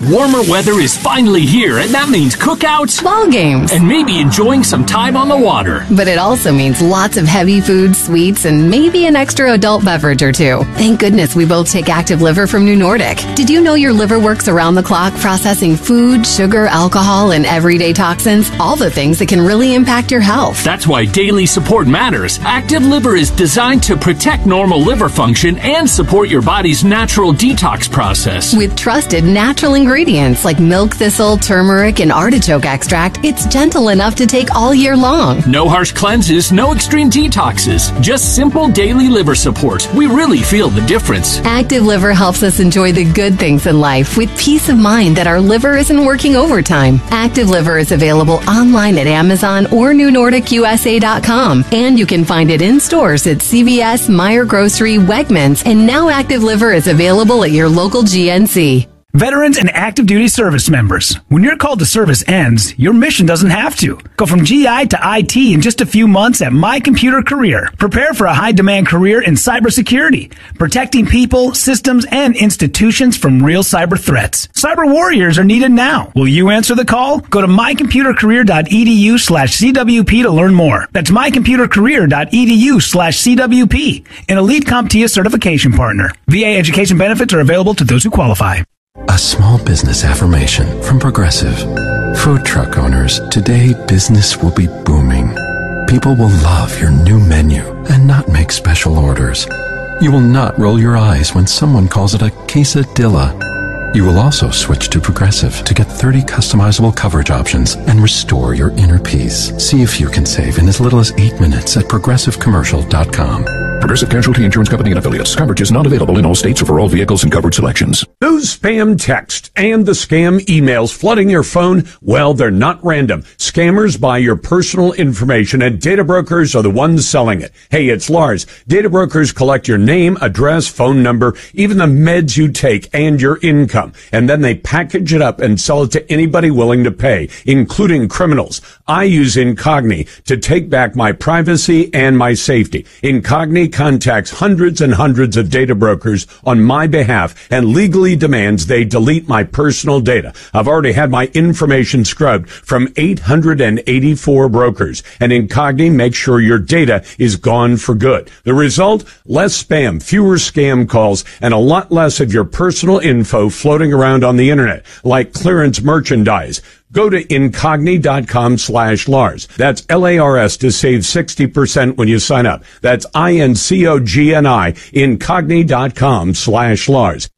Warmer weather is finally here, and that means cookouts, ball games, and maybe enjoying some time on the water. But it also means lots of heavy foods, sweets, and maybe an extra adult beverage or two. Thank goodness we both take Active Liver from New Nordic. Did you know your liver works around the clock processing food, sugar, alcohol, and everyday toxins? All the things that can really impact your health. That's why daily support matters. Active Liver is designed to protect normal liver function and support your body's natural detox process. With trusted natural ingredients like milk thistle, turmeric, and artichoke extract, it's gentle enough to take all year long. No harsh cleanses, no extreme detoxes, just simple daily liver support. We really feel the difference. Active Liver helps us enjoy the good things in life with peace of mind that our liver isn't working overtime. Active Liver is available online at Amazon or NewNordicUSA.com, and you can find it in stores at CVS, Meijer Grocery, Wegmans, and now Active Liver is available at your local GNC. Veterans and active duty service members, when your call to service ends, your mission doesn't have to. Go from GI to IT in just a few months at My Computer Career. Prepare for a high-demand career in cybersecurity, protecting people, systems, and institutions from real cyber threats. Cyber warriors are needed now. Will you answer the call? Go to mycomputercareer.edu/CWP to learn more. That's mycomputercareer.edu/CWP, an elite CompTIA certification partner. VA education benefits are available to those who qualify. A small business affirmation from Progressive. Food truck owners, today business will be booming. People will love your new menu and not make special orders. You will not roll your eyes when someone calls it a quesadilla. You will also switch to Progressive to get 30 customizable coverage options and restore your inner peace. See if you can save in as little as 8 minutes at ProgressiveCommercial.com. Progressive Casualty Insurance Company and Affiliates. Coverage is not available in all states or for all vehicles and coverage selections. Those spam texts and the scam emails flooding your phone, well, they're not random. Scammers buy your personal information, and data brokers are the ones selling it. Hey, it's Lars. Data brokers collect your name, address, phone number, even the meds you take, and your income. And then they package it up and sell it to anybody willing to pay, including criminals. I use Incogni to take back my privacy and my safety. Incogni contacts hundreds and hundreds of data brokers on my behalf and legally demands they delete my personal data. I've already had my information scrubbed from 884 brokers, and Incogni makes sure your data is gone for good. The result? Less spam, fewer scam calls, and a lot less of your personal info floating around on the internet, like clearance merchandise. Go to Incogni.com/Lars. That's LARS to save 60% when you sign up. That's INCOGNI, Incogni.com/Lars.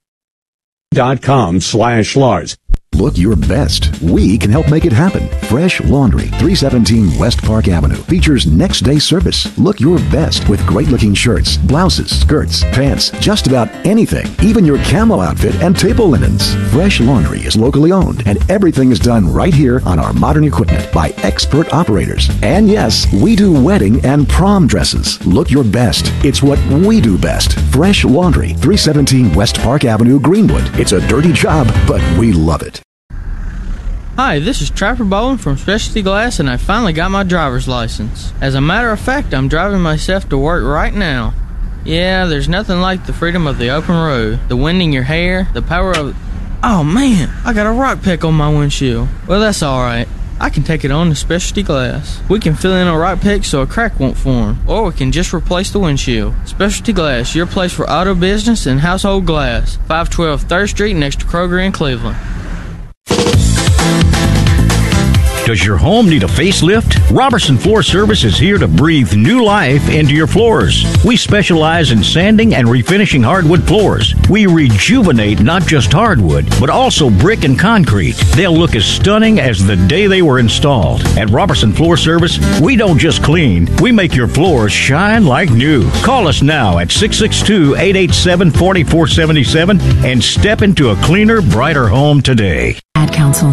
.com/Lars. Look your best. We can help make it happen. Fresh Laundry, 317 West Park Avenue, features next day service. Look your best with great looking shirts, blouses, skirts, pants, just about anything, even your camo outfit and table linens. Fresh Laundry is locally owned, and everything is done right here on our modern equipment by expert operators. And yes, we do wedding and prom dresses. Look your best. It's what we do best. Fresh Laundry, 317 West Park Avenue, Greenwood. It's a dirty job, but we love it. Hi, this is Trapper Bowen from Specialty Glass, and I finally got my driver's license. As a matter of fact, I'm driving myself to work right now. Yeah, there's nothing like the freedom of the open road, the wind in your hair, the power of... Oh man, I got a rock peck on my windshield. Well, that's alright. I can take it on to Specialty Glass. We can fill in a rock peck so a crack won't form, or we can just replace the windshield. Specialty Glass, your place for auto business and household glass. 512 3rd Street next to Kroger in Cleveland. Does your home need a facelift? Robertson Floor Service is here to breathe new life into your floors. We specialize in sanding and refinishing hardwood floors. We rejuvenate not just hardwood, but also brick and concrete. They'll look as stunning as the day they were installed. At Robertson Floor Service, we don't just clean, we make your floors shine like new. Call us now at 662-887-4477 and step into a cleaner, brighter home today. Ad Council.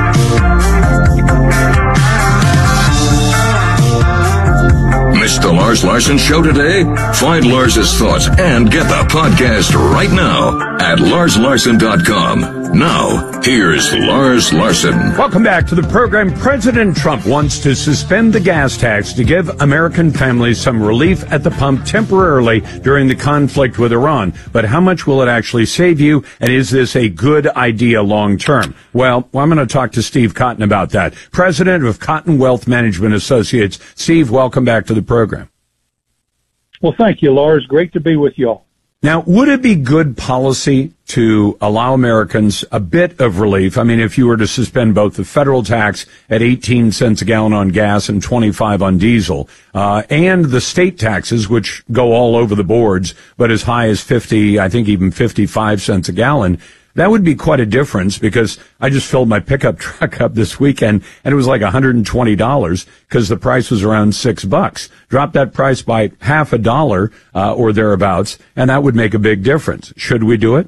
Mr. Lars Larson Show today? Find Lars's thoughts and get the podcast right now at LarsLarson.com. Now, here's Lars Larson. Welcome back to the program. President Trump wants to suspend the gas tax to give American families some relief at the pump temporarily during the conflict with Iran. But how much will it actually save you? And is this a good idea long term? Well, I'm going to talk to Steve Cotton about that. President of Cotton Wealth Management Associates. Steve, welcome back to the program. Well, thank you, Lars. Great to be with you all. Now, would it be good policy to allow Americans a bit of relief? I mean, if you were to suspend both the federal tax at 18 cents a gallon on gas and 25 on diesel, and the state taxes, which go all over the boards, but as high as 50, I think even 55 cents a gallon, that would be quite a difference, because I just filled my pickup truck up this weekend and it was like $120 because the price was around $6. Drop that price by half a dollar, or thereabouts, and that would make a big difference. Should we do it?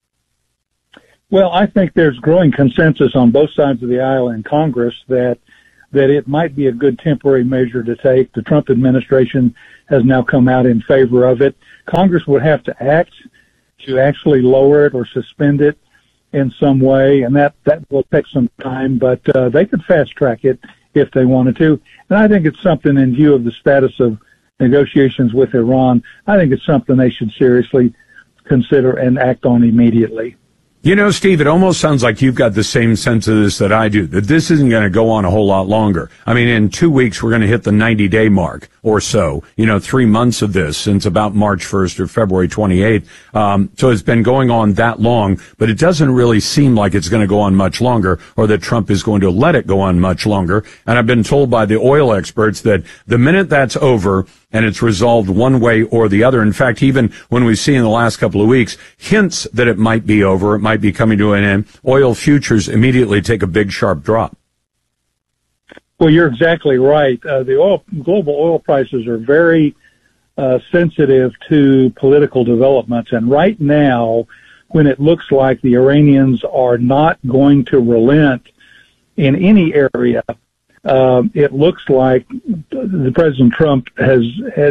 Well, I think there's growing consensus on both sides of the aisle in Congress that it might be a good temporary measure to take. The Trump administration has now come out in favor of it. Congress would have to act to actually lower it or suspend it in some way, and that will take some time, but they could fast track it if they wanted to. And I think it's something, in view of the status of negotiations with Iran, I think it's something they should seriously consider and act on immediately. You know, Steve, it almost sounds like you've got the same sense of this that I do, that this isn't going to go on a whole lot longer. I mean, in 2 weeks, we're going to hit the 90-day mark or so. 3 months of this since about March 1st or February 28th. So it's been going on that long, but it doesn't really seem like it's going to go on much longer, or that Trump is going to let it go on much longer. And I've been told by the oil experts that the minute that's over, and it's resolved one way or the other. In fact, even when we see in the last couple of weeks hints that it might be over, it might be coming to an end, oil futures immediately take a big, sharp drop. Well, you're exactly right. Global oil prices are very sensitive to political developments. And right now, when it looks like the Iranians are not going to relent in any area, it looks like the President Trump has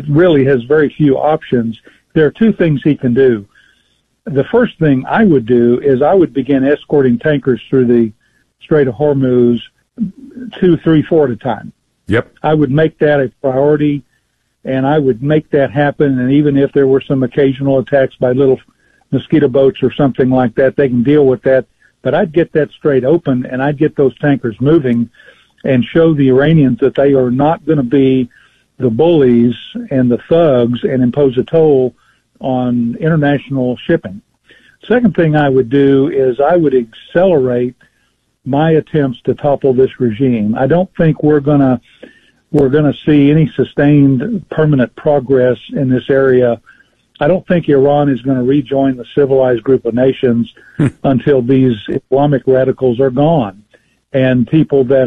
very few options. There are two things he can do. The first thing I would do is I would begin escorting tankers through the Strait of Hormuz 2, 3, 4 at a time. Yep. I would make that a priority, and I would make that happen. And even if there were some occasional attacks by little mosquito boats or something like that, they can deal with that. But I'd get that strait open, and I'd get those tankers moving and show the Iranians that they are not going to be the bullies and the thugs and impose a toll on international shipping. Second thing I would do is I would accelerate my attempts to topple this regime. I don't think we're going to see any sustained permanent progress in this area. I don't think Iran is going to rejoin the civilized group of nations until these Islamic radicals are gone, and people that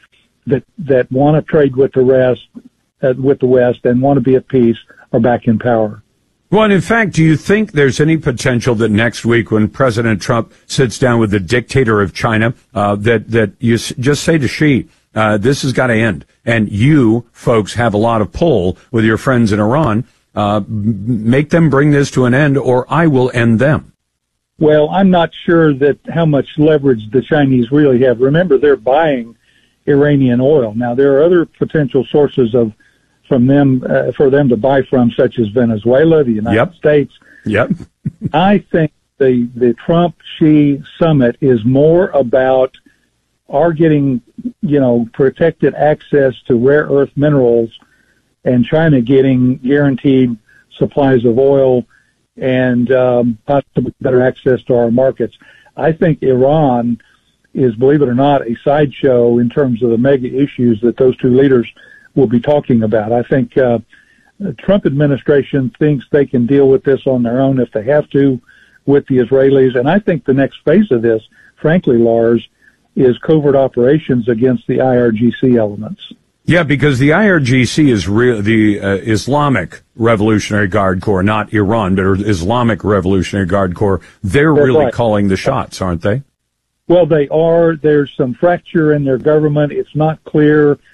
want to trade with the West and want to be at peace are back in power. Well, and in fact, do you think there's any potential that next week, when President Trump sits down with the dictator of China, that you just say to Xi, this has got to end, and you folks have a lot of pull with your friends in Iran, make them bring this to an end, or I will end them? Well, I'm not sure that how much leverage the Chinese really have. Remember, they're buying Iranian oil. Now, there are other potential sources for them to buy from, such as Venezuela, the United States. Yep. I think the Trump-Xi summit is more about our getting, protected access to rare earth minerals, and China getting guaranteed supplies of oil and possibly better access to our markets. I think Iran is, believe it or not, a sideshow in terms of the mega issues that those two leaders will be talking about. I think the Trump administration thinks they can deal with this on their own if they have to with the Israelis. And I think the next phase of this, frankly, Lars, is covert operations against the IRGC elements. Yeah, because the IRGC is the Islamic Revolutionary Guard Corps, not Iran, but Islamic Revolutionary Guard Corps. They're really right. Calling the shots, aren't they? Well, they are. There's some fracture in their government. It's not clear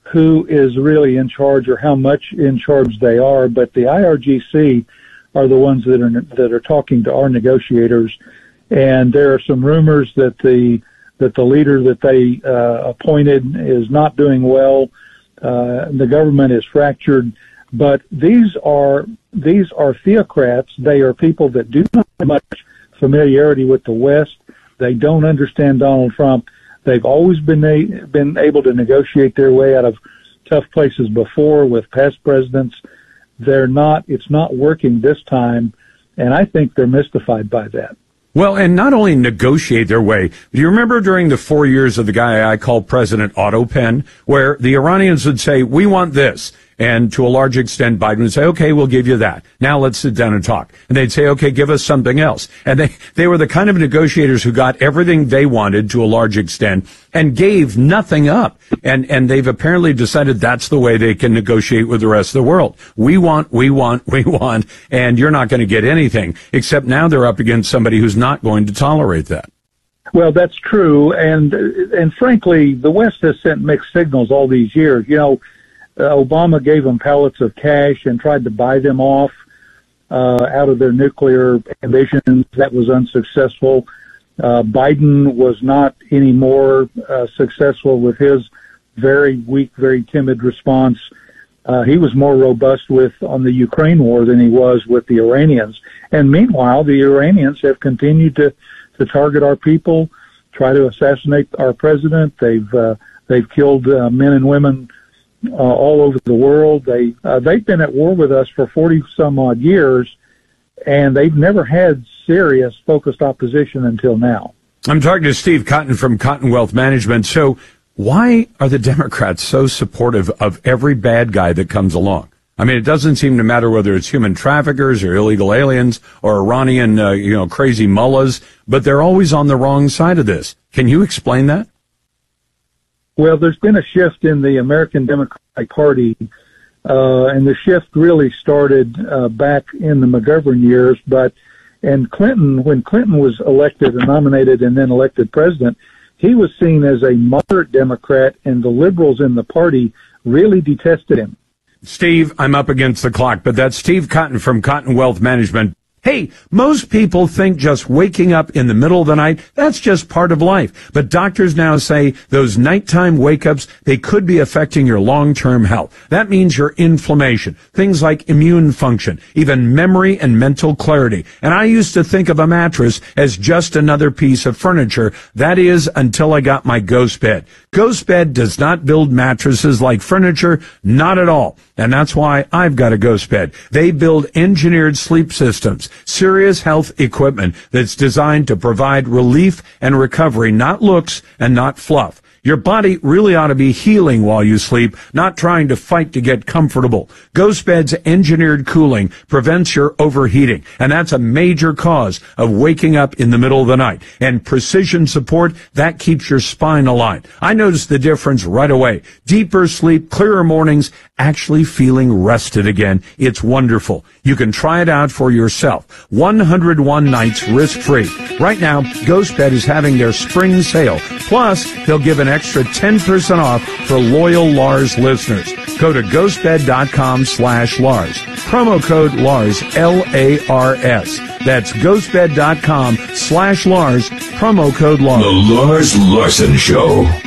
who is really in charge or how much in charge they are, but the IRGC are the ones that are talking to our negotiators. And there are some rumors that the leader that they appointed is not doing well. The government is fractured, but these are theocrats. They are people that do not have much familiarity with the West. They don't understand Donald Trump. They've always been able to negotiate their way out of tough places before with past presidents. It's not working this time, and I think they're mystified by that. Well, and not only negotiate their way, do you remember during the 4 years of the guy I call President Autopen, where the Iranians would say, we want this. And to a large extent, Biden would say, okay, we'll give you that. Now let's sit down and talk. And they'd say, okay, give us something else. And they were the kind of negotiators who got everything they wanted to a large extent and gave nothing up. And they've apparently decided that's the way they can negotiate with the rest of the world. We want, and you're not going to get anything. Except now they're up against somebody who's not going to tolerate that. Well, that's true. And frankly, the West has sent mixed signals all these years. You know, Obama gave them pallets of cash and tried to buy them off out of their nuclear ambitions. That was unsuccessful. Biden was not any more successful with his very weak, very timid response. He was more robust on the Ukraine war than he was with the Iranians. And meanwhile, the Iranians have continued to target our people, try to assassinate our president. They've killed men and women all over the world. They've been at war with us for 40 some odd years, and they've never had serious focused opposition until now. I'm talking to Steve Cotton from Cotton Wealth Management. So why are the Democrats so supportive of every bad guy that comes along? I mean, it doesn't seem to matter whether it's human traffickers or illegal aliens or Iranian, crazy mullahs, but they're always on the wrong side of this. Can you explain that? Well, there's been a shift in the American Democratic Party, and the shift really started back in the McGovern years. When Clinton was elected and nominated and then elected president, he was seen as a moderate Democrat, and the liberals in the party really detested him. Steve, I'm up against the clock, but that's Steve Cotton from Cotton Wealth Management. Hey, most people think just waking up in the middle of the night, that's just part of life. But doctors now say those nighttime wake-ups, they could be affecting your long-term health. That means your inflammation, things like immune function, even memory and mental clarity. And I used to think of a mattress as just another piece of furniture. That is, until I got my Ghost Bed. Ghost Bed does not build mattresses like furniture, not at all. And that's why I've got a Ghost Bed. They build engineered sleep systems, serious health equipment that's designed to provide relief and recovery, not looks and not fluff. Your body really ought to be healing while you sleep, not trying to fight to get comfortable. Ghost Bed's engineered cooling prevents your overheating, and that's a major cause of waking up in the middle of the night. And precision support, that keeps your spine aligned. I noticed the difference right away. Deeper sleep, clearer mornings, actually feeling rested again. It's wonderful. You can try it out for yourself. 101 nights risk-free. Right now, Ghost Bed is having their spring sale. Plus, they'll give an extra 10% off for loyal Lars listeners. Go to ghostbed.com/Lars. Promo code Lars, L-A-R-S. That's ghostbed.com/Lars. Promo code Lars. The Lars Larson Show.